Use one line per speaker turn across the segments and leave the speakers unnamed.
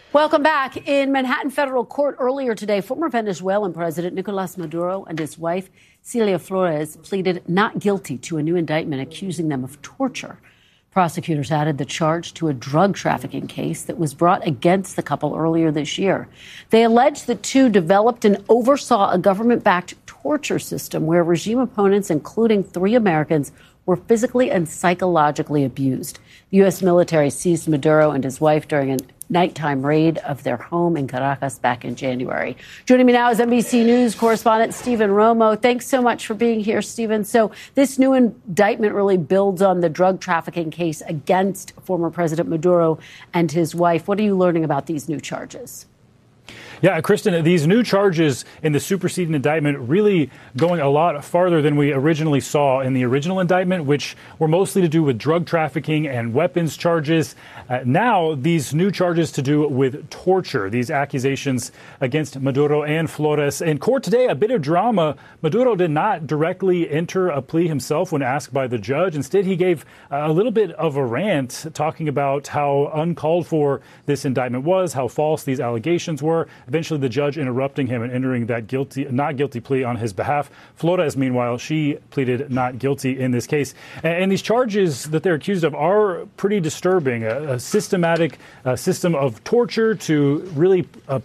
Welcome back. In Manhattan federal court earlier today, former Venezuelan President Nicolas Maduro and his wife, Celia Flores, pleaded not guilty to a new indictment accusing them of torture. Prosecutors added the charge to a drug trafficking case that was brought against the couple earlier this year. They allege the two developed and oversaw a government-backed torture system where regime opponents, including 3 Americans, were physically and psychologically abused. The U.S. military seized Maduro and his wife during a nighttime raid of their home in Caracas back in January. Joining me now is NBC News correspondent Stephen Romo. Thanks so much for being here, Stephen. So this new indictment really builds on the drug trafficking case against former President Maduro and his wife. What are you learning about these new charges?
Yeah, Kristen, these new charges in the superseding indictment really going a lot farther than we originally saw in the original indictment, which were mostly to do with drug trafficking and weapons charges. Now, these new charges to do with torture, these accusations against Maduro and Flores. In court today, a bit of drama. Maduro did not directly enter a plea himself when asked by the judge. Instead, he gave a little bit of a rant talking about how uncalled for this indictment was, how false these allegations were. Eventually, the judge interrupting him and entering that not guilty plea on his behalf. Flores, meanwhile, she pleaded not guilty in this case. And these charges that they're accused of are pretty disturbing. A systematic system of torture to really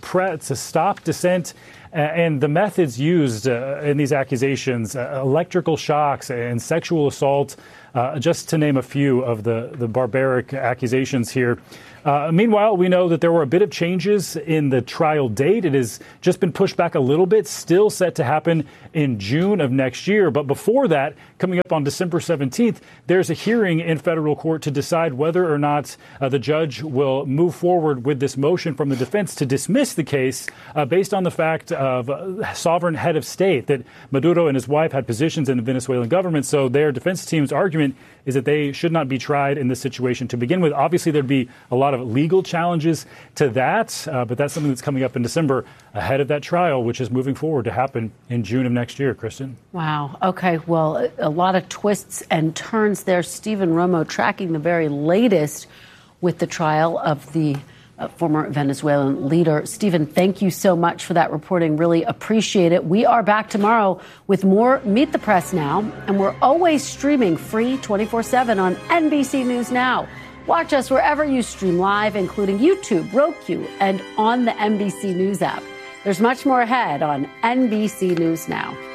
to stop dissent. And the methods used in these accusations, electrical shocks and sexual assault, just to name a few of the barbaric accusations here. Meanwhile, we know that there were a bit of changes in the trial date. It has just been pushed back a little bit, still set to happen in June of next year. But before that, coming up on December 17th, there's a hearing in federal court to decide whether or not the judge will move forward with this motion from the defense to dismiss the case based on the fact of sovereign head of state, that Maduro and his wife had positions in the Venezuelan government. So their defense team's argument is that they should not be tried in this situation to begin with. Obviously, there'd be a lot of legal challenges to that, but that's something that's coming up in December ahead of that trial, which is moving forward to happen in June of next year, Kristen.
Wow. Okay. Well, a lot of twists and turns there. Stephen Romo tracking the very latest with the trial of the former Venezuelan leader. Stephen, thank you so much for that reporting. Really appreciate it. We are back tomorrow with more Meet the Press Now, and we're always streaming free 24/7 on NBC News Now. Watch us wherever you stream live, including YouTube, Roku, and on the NBC News app. There's much more ahead on NBC News Now.